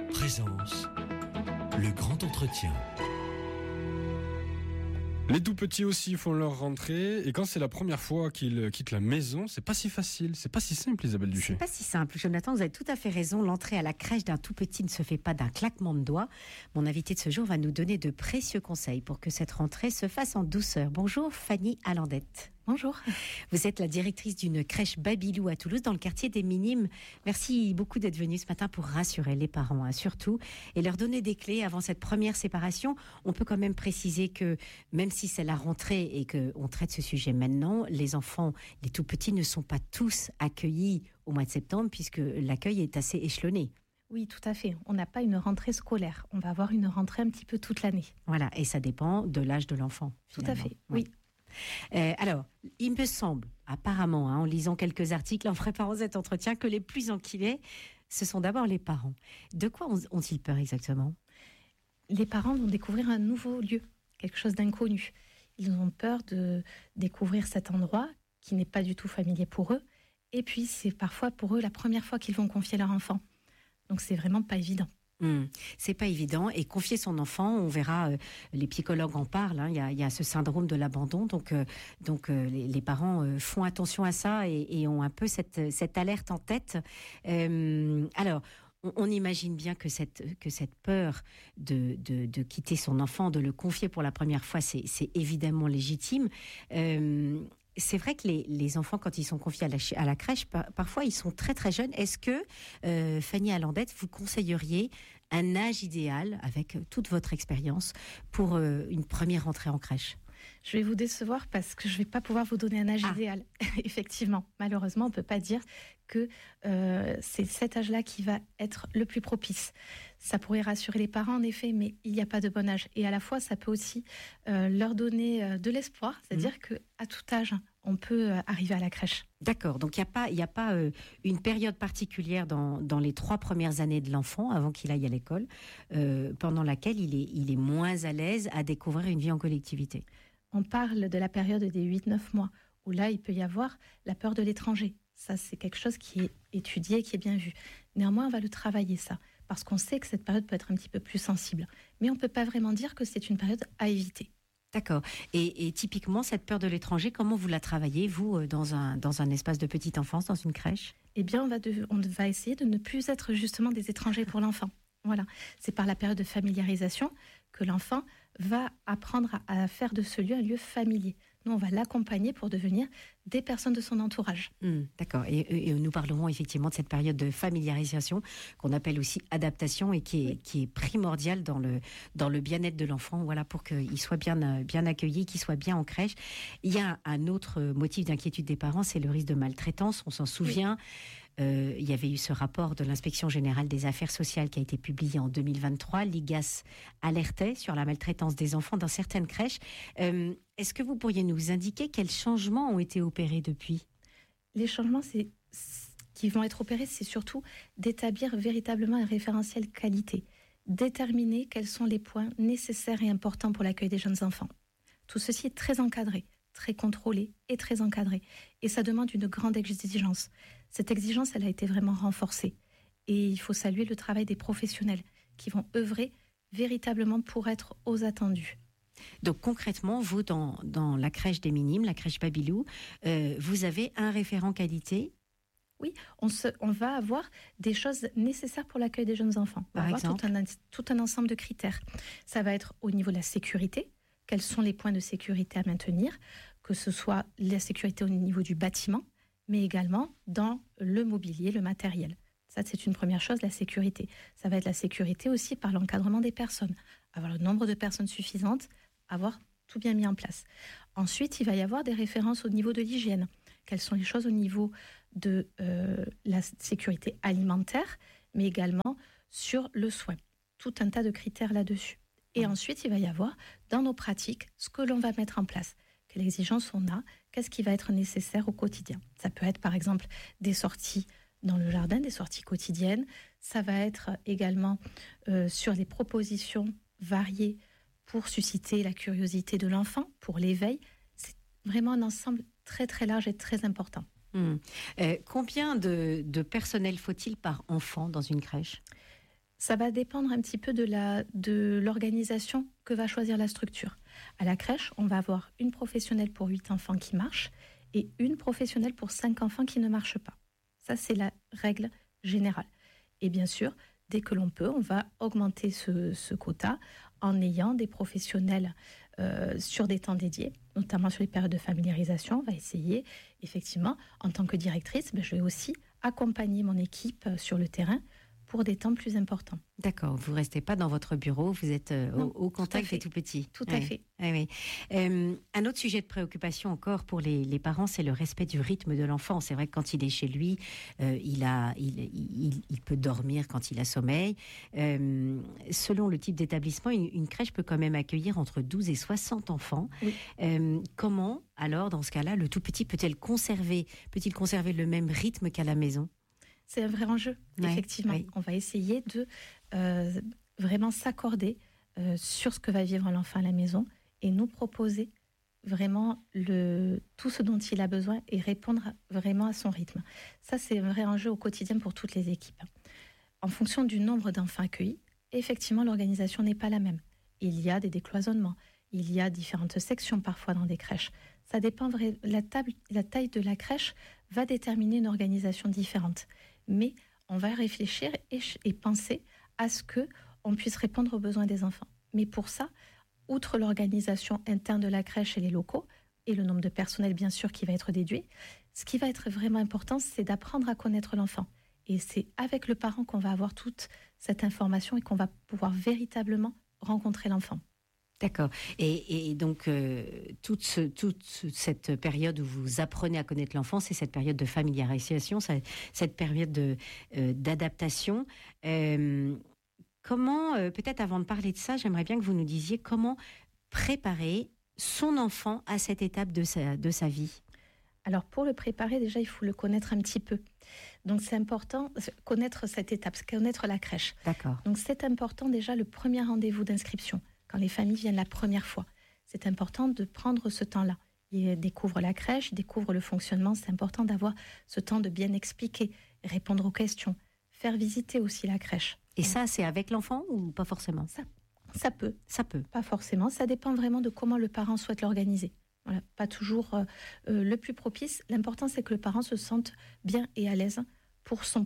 Présence, le grand entretien. Les tout petits aussi font leur rentrée, et quand c'est la première fois qu'ils quittent la maison, c'est pas si facile, c'est pas si simple, Isabelle Duché. C'est pas si simple, Jonathan, vous avez tout à fait raison. L'entrée à la crèche d'un tout petit ne se fait pas d'un claquement de doigts. Mon invité de ce jour va nous donner de précieux conseils pour que cette rentrée se fasse en douceur. Bonjour Fanny Alandette. Bonjour. Vous êtes la directrice d'une crèche Babylou à Toulouse, dans le quartier des Minimes. Merci beaucoup d'être venue ce matin pour rassurer les parents, surtout, et leur donner des clés avant cette première séparation. On peut quand même préciser que, même si c'est la rentrée et qu'on traite ce sujet maintenant, les enfants, les tout petits, ne sont pas tous accueillis au mois de septembre, puisque l'accueil est assez échelonné. Oui, tout à fait. On n'a pas une rentrée scolaire. On va avoir une rentrée un petit peu toute l'année. Voilà, et ça dépend de l'âge de l'enfant. Tout à fait, oui. oui. Alors, il me semble, apparemment, en lisant quelques articles, en préparant cet entretien, que les plus inquiets, ce sont d'abord les parents. De quoi ont-ils peur exactement ? Les parents vont découvrir un nouveau lieu, quelque chose d'inconnu. Ils ont peur de découvrir cet endroit qui n'est pas du tout familier pour eux. Et puis, c'est parfois pour eux la première fois qu'ils vont confier leur enfant. Donc, c'est vraiment pas évident. C'est pas évident, et confier son enfant, on verra, les psychologues en parlent, il y a ce syndrome de l'abandon, donc les parents font attention à ça et ont un peu cette alerte en tête. Alors, on imagine bien que cette peur de quitter son enfant, de le confier pour la première fois, c'est évidemment légitime. C'est vrai que les enfants, quand ils sont confiés à la crèche, parfois ils sont très très jeunes. Est-ce que, Fanny Alandette, vous conseilleriez un âge idéal, avec toute votre expérience, pour une première entrée en crèche ? Je vais vous décevoir parce que je ne vais pas pouvoir vous donner un âge idéal. Effectivement, malheureusement, on ne peut pas dire que c'est cet âge-là qui va être le plus propice. Ça pourrait rassurer les parents, en effet, mais il n'y a pas de bon âge. Et à la fois, ça peut aussi leur donner de l'espoir, c'est-à-dire qu'à tout âge, on peut arriver à la crèche. D'accord, donc il n'y a pas une période particulière dans les 3 premières années de l'enfant, avant qu'il aille à l'école, pendant laquelle il est moins à l'aise à découvrir une vie en collectivité. On parle de la période des 8-9 mois, où là, il peut y avoir la peur de l'étranger. Ça, c'est quelque chose qui est étudié, qui est bien vu. Néanmoins, on va le travailler, ça, parce qu'on sait que cette période peut être un petit peu plus sensible. Mais on ne peut pas vraiment dire que c'est une période à éviter. D'accord. Et typiquement, cette peur de l'étranger, comment vous la travaillez, vous, dans un espace de petite enfance, dans une crèche ? Eh bien, on va essayer de ne plus être justement des étrangers pour l'enfant. Voilà. C'est par la période de familiarisation que l'enfant va apprendre à faire de ce lieu un lieu familier. Nous, on va l'accompagner pour devenir des personnes de son entourage. D'accord. Et nous parlerons effectivement de cette période de familiarisation qu'on appelle aussi adaptation et qui est primordiale dans le bien-être de l'enfant, voilà, pour qu'il soit bien accueilli, qu'il soit bien en crèche. Il y a un autre motif d'inquiétude des parents, c'est le risque de maltraitance. On s'en souvient. Il y avait eu ce rapport de l'Inspection générale des affaires sociales qui a été publié en 2023. L'IGAS alertait sur la maltraitance des enfants dans certaines crèches. Est-ce que vous pourriez nous indiquer quels changements ont été opérés depuis ? Les changements qui vont être opérés, c'est surtout d'établir véritablement un référentiel qualité, déterminer quels sont les points nécessaires et importants pour l'accueil des jeunes enfants. Tout ceci est très encadré, très contrôlé et très encadré. Et ça demande une grande exigence. Cette exigence, elle a été vraiment renforcée. Et il faut saluer le travail des professionnels qui vont œuvrer véritablement pour être aux attendus. Donc concrètement, vous, dans la crèche des Minimes, la crèche Babylou, vous avez un référent qualité ? Oui, on va avoir des choses nécessaires pour l'accueil des jeunes enfants. On va avoir tout un ensemble de critères. Ça va être au niveau de la sécurité. Quels sont les points de sécurité à maintenir ? Que ce soit la sécurité au niveau du bâtiment, mais également dans le mobilier, le matériel. Ça, c'est une première chose, la sécurité. Ça va être la sécurité aussi par l'encadrement des personnes. Avoir le nombre de personnes suffisantes, avoir tout bien mis en place. Ensuite, il va y avoir des références au niveau de l'hygiène. Quelles sont les choses au niveau de la sécurité alimentaire, mais également sur le soin. Tout un tas de critères là-dessus. Et ensuite, il va y avoir, dans nos pratiques, ce que l'on va mettre en place. Quelles exigences on a, qu'est-ce qui va être nécessaire au quotidien. Ça peut être, par exemple, des sorties dans le jardin, des sorties quotidiennes. Ça va être également sur les propositions variées pour susciter la curiosité de l'enfant, pour l'éveil. C'est vraiment un ensemble très très large et très important. Combien de personnel faut-il par enfant dans une crèche ? Ça va dépendre un petit peu de l'organisation que va choisir la structure. À la crèche, on va avoir une professionnelle pour 8 enfants qui marchent et une professionnelle pour 5 enfants qui ne marchent pas. Ça, c'est la règle générale. Et bien sûr, dès que l'on peut, on va augmenter ce quota en ayant des professionnels sur des temps dédiés, notamment sur les périodes de familiarisation. On va essayer, effectivement, en tant que directrice, je vais aussi accompagner mon équipe sur le terrain pour des temps plus importants. D'accord, vous ne restez pas dans votre bureau, vous êtes au contact des tout petits. Tout à fait. Oui. Un autre sujet de préoccupation encore pour les parents, c'est le respect du rythme de l'enfant. C'est vrai que quand il est chez lui, il peut dormir quand il a sommeil. Selon le type d'établissement, une crèche peut quand même accueillir entre 12 et 60 enfants. Oui. Comment, alors, dans ce cas-là, le tout petit peut-il conserver le même rythme qu'à la maison ? C'est un vrai enjeu, effectivement. Oui. On va essayer de vraiment s'accorder sur ce que va vivre l'enfant à la maison et nous proposer vraiment tout ce dont il a besoin et répondre vraiment à son rythme. Ça, c'est un vrai enjeu au quotidien pour toutes les équipes. En fonction du nombre d'enfants accueillis, effectivement, l'organisation n'est pas la même. Il y a des décloisonnements, il y a différentes sections parfois dans des crèches. Ça dépend, la taille de la crèche va déterminer une organisation différente. Mais on va réfléchir et penser à ce qu'on puisse répondre aux besoins des enfants. Mais pour ça, outre l'organisation interne de la crèche et les locaux, et le nombre de personnel bien sûr qui va être déduit, ce qui va être vraiment important, c'est d'apprendre à connaître l'enfant. Et c'est avec le parent qu'on va avoir toute cette information et qu'on va pouvoir véritablement rencontrer l'enfant. D'accord. Et donc, toute cette période où vous apprenez à connaître l'enfant, c'est cette période de familiarisation, cette période d'adaptation. Comment, peut-être avant de parler de ça, j'aimerais bien que vous nous disiez comment préparer son enfant à cette étape de sa vie. Alors, pour le préparer, déjà, il faut le connaître un petit peu. Donc, c'est important, connaître cette étape, connaître la crèche. D'accord. Donc, c'est important déjà le premier rendez-vous d'inscription. Quand les familles viennent la première fois, c'est important de prendre ce temps-là. Ils découvrent la crèche, ils découvrent le fonctionnement. C'est important d'avoir ce temps de bien expliquer, répondre aux questions, faire visiter aussi la crèche. Et ça, c'est avec l'enfant ou pas forcément ? Ça peut. Ça peut. Pas forcément. Ça dépend vraiment de comment le parent souhaite l'organiser. Voilà, pas toujours le plus propice. L'important, c'est que le parent se sente bien et à l'aise pour sa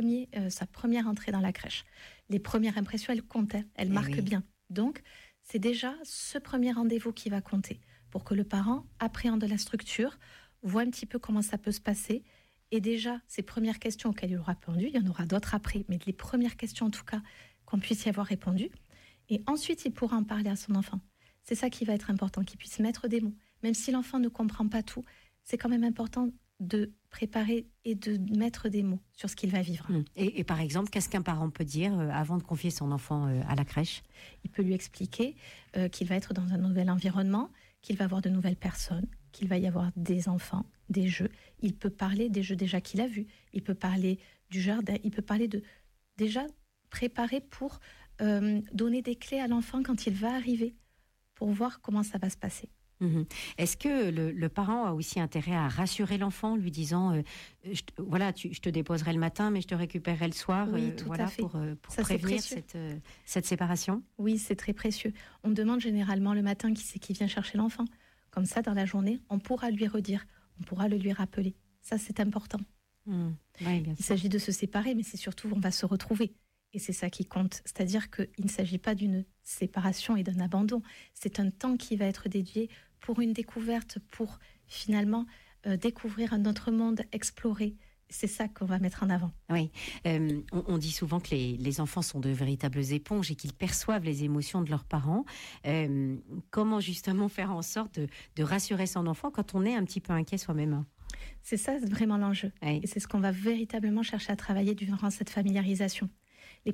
première entrée dans la crèche. Les premières impressions, elles comptent, elles marquent bien. Donc, c'est déjà ce premier rendez-vous qui va compter pour que le parent appréhende la structure, voit un petit peu comment ça peut se passer. Et déjà, ces premières questions auxquelles il aura répondu, il y en aura d'autres après, mais les premières questions en tout cas, qu'on puisse y avoir répondu. Et ensuite, il pourra en parler à son enfant. C'est ça qui va être important, qu'il puisse mettre des mots. Même si l'enfant ne comprend pas tout, c'est quand même important de préparer et de mettre des mots sur ce qu'il va vivre. Et par exemple, qu'est-ce qu'un parent peut dire avant de confier son enfant à la crèche ? Il peut lui expliquer qu'il va être dans un nouvel environnement, qu'il va avoir de nouvelles personnes, qu'il va y avoir des enfants, des jeux. Il peut parler des jeux déjà qu'il a vus. Il peut parler du jardin. Il peut parler de déjà préparer pour donner des clés à l'enfant quand il va arriver pour voir comment ça va se passer. Est-ce que le parent a aussi intérêt à rassurer l'enfant, lui disant je te déposerai le matin, mais je te récupérerai le soir, oui, tout à fait. pour ça, prévenir cette séparation ? Oui, c'est très précieux. On demande généralement le matin qui c'est qui vient chercher l'enfant. Comme ça, dans la journée, on pourra lui redire, on pourra le lui rappeler. Ça, c'est important. Oui, bien sûr. Il s'agit de se séparer, mais c'est surtout on va se retrouver. Et c'est ça qui compte. C'est-à-dire qu'il ne s'agit pas d'une séparation et d'un abandon. C'est un temps qui va être dédié pour une découverte, pour finalement découvrir un autre monde, explorer. C'est ça qu'on va mettre en avant. Oui, on dit souvent que les enfants sont de véritables éponges et qu'ils perçoivent les émotions de leurs parents. Comment justement faire en sorte de rassurer son enfant quand on est un petit peu inquiet soi-même ? C'est ça vraiment l'enjeu. Oui. Et c'est ce qu'on va véritablement chercher à travailler durant cette familiarisation.